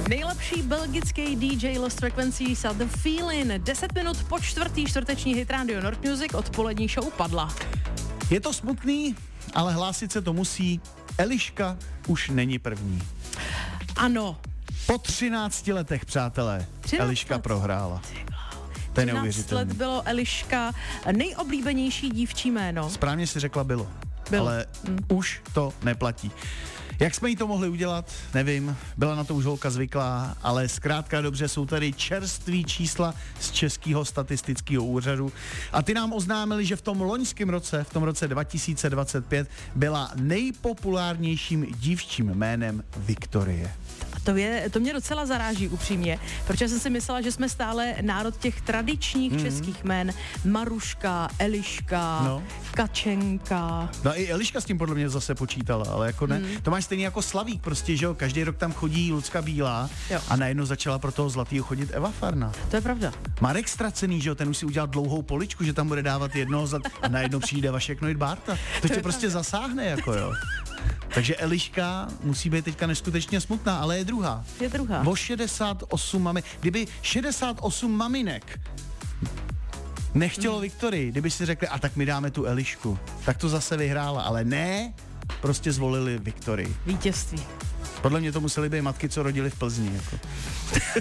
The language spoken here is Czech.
Nejlepší belgický DJ Lost Frequencies a The Feeling. 10 minut po čtvrtý čtvrteční hit Radio Nord Music odpolední show padla. Je to smutný, ale hlásit se to musí. Eliška už není první. Ano. Po 13 letech, přátelé, 13 Eliška let. prohrála. To je 13 neuvěřitelné. let bylo Eliška nejoblíbenější dívčí jméno. Správně si řekla bylo. Bylo. Ale už to neplatí. Jak jsme jí to mohli udělat, nevím, byla na to už holka zvyklá, ale zkrátka dobře jsou tady čerství čísla z Českého statistického úřadu a ty nám oznámili, že v tom loňském roce, v tom roce 2025, byla nejpopulárnějším dívčím jménem Viktorie. To mě docela zaráží upřímně, protože jsem si myslela, že jsme stále národ těch tradičních českých jmén. Maruška, Eliška, Kačenka. No i Eliška s tím podle mě zase počítala, ale jako ne. To máš stejný jako Slavík prostě, že jo, každý rok tam chodí Lucka Bílá a najednou začala pro toho zlatýho chodit Eva Farna. To je pravda. Marek Ztracený, že jo, ten už si udělal dlouhou poličku, že tam bude dávat jednoho a najednou přijde Vašek Noit Bárta. To tě prostě zasáhne, jako jo. Takže Eliška musí být teďka neskutečně smutná, ale je druhá. Je druhá. O 68 maminek. Kdyby 68 maminek nechtělo Viktorii, kdyby si řekli, a tak my dáme tu Elišku, tak to zase vyhrála, ale ne, prostě zvolili Viktorii. Vítězství. Podle mě to museli být matky, co rodili v Plzni. Jako.